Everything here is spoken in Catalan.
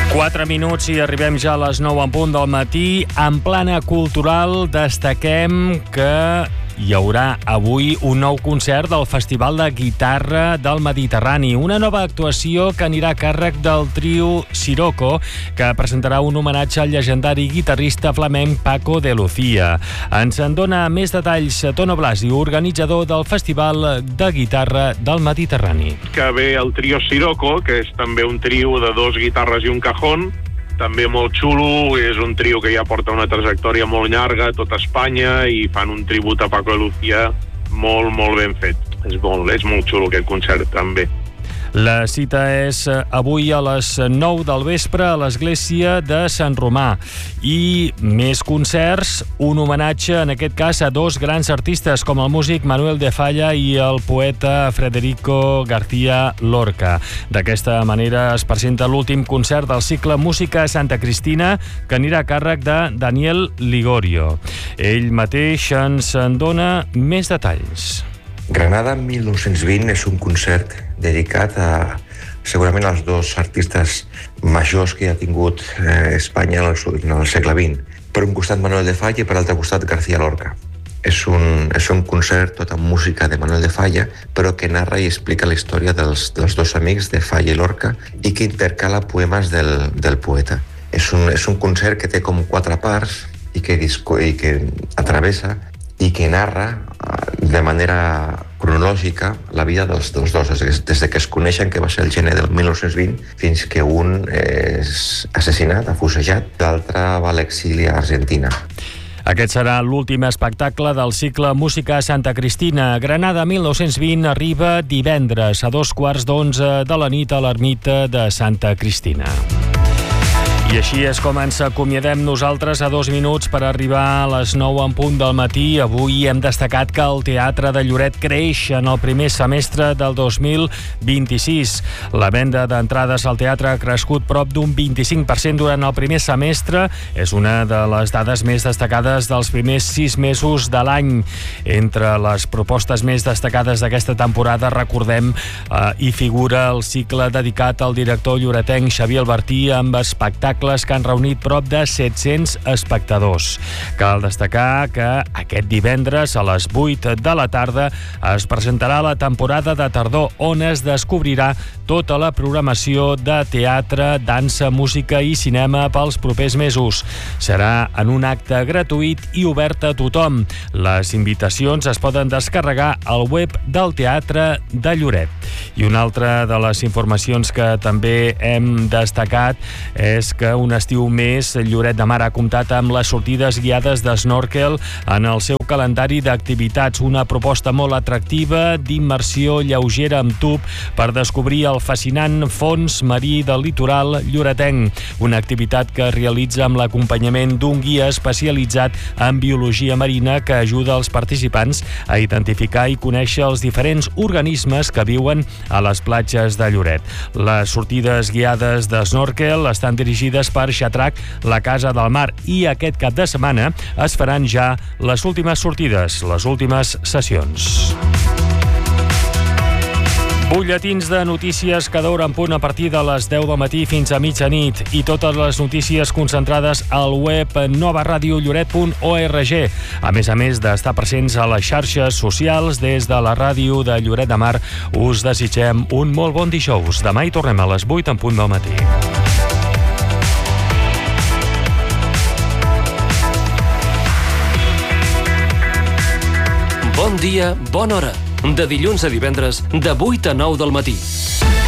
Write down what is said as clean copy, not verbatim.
4 minuts i arribem ja a les 9 en punt del matí. En plana cultural destaquem que hi haurà avui un nou concert del Festival de Guitarra del Mediterrani, una nova actuació que anirà a càrrec del trio Sirocco, que presentarà un homenatge al llegendari guitarrista flamenc Paco de Lucía. Ens en dona més detalls Tono Blasi, organitzador del Festival de Guitarra del Mediterrani. Que ve el trio Sirocco, que és també un trio de 2 guitarres i un cajón, també molt xulo. És un trio que ja porta una trajectòria molt llarga a tot Espanya i fan un tribut a Paco de Lucía molt, molt ben fet. És molt xulo aquest concert també. La cita és avui a les 9 del vespre a l'església de Sant Romà. I més concerts, un homenatge, en aquest cas, a 2 grans artistes, com el músic Manuel de Falla i el poeta Federico García Lorca. D'aquesta manera es presenta l'últim concert del cicle Música Santa Cristina, que anirà a càrrec de Daniel Ligorio. Ell mateix ens en dona més detalls. Granada 1920 és un concert dedicat segurament als 2 artistes majors que ha tingut Espanya en el segle XX. Per un costat Manuel de Falla i per l'altre costat García Lorca. És un concert tot amb música de Manuel de Falla, però que narra i explica la història dels 2 amics de Falla i Lorca i que intercala poemes del poeta. És un concert que té com 4 parts i que atravessa i que narra de manera cronològica la vida dels 2, des que es coneixen, que va ser el gener del 1920, fins que un és assassinat, afusejat, l'altre va a l'exili a Argentina. Aquest serà l'últim espectacle del cicle Música Santa Cristina. Granada 1920 arriba divendres a 2:15 de la nit a l'ermita de Santa Cristina. I així és com ens acomiadem nosaltres a 2 minuts per arribar a les 9 en punt del matí. Avui hem destacat que el Teatre de Lloret creix en el primer semestre del 2026. La venda d'entrades al teatre ha crescut prop d'un 25% durant el primer semestre. És una de les dades més destacades dels primers 6 mesos de l'any. Entre les propostes més destacades d'aquesta temporada, recordem, hi figura el cicle dedicat al director lloretenc Xavier Albertí, amb espectacles que han reunit prop de 700 espectadors. Cal destacar que aquest divendres a les 8 de la tarda es presentarà la temporada de tardor, on es descobrirà tota la programació de teatre, dansa, música i cinema pels propers mesos. Serà en un acte gratuït i obert a tothom. Les invitacions es poden descarregar al web del Teatre de Lloret. I una altra de les informacions que també hem destacat és que un estiu més, Lloret de Mar ha comptat amb les sortides guiades d'snorkel en el seu calendari d'activitats, una proposta molt atractiva d'immersió lleugera amb tub per descobrir el fascinant fons marí del litoral lloretenc, una activitat que es realitza amb l'acompanyament d'un guia especialitzat en biologia marina que ajuda els participants a identificar i conèixer els diferents organismes que viuen a les platges de Lloret. Les sortides guiades d'snorkel estan dirigides per Xatrac, la Casa del Mar, i aquest cap de setmana es faran ja les últimes sortides, les últimes sessions. Butlletins de notícies cada hora en punt a partir de les 10 del matí fins a mitjanit, i totes les notícies concentrades al web novaradiolloret.org. A més d'estar presents a les xarxes socials, des de la ràdio de Lloret de Mar us desitgem un molt bon dijous. Demà hi tornem a les 8 en punt del matí. Bon dia, bona hora. De dilluns a divendres, de 8 a 9 del matí.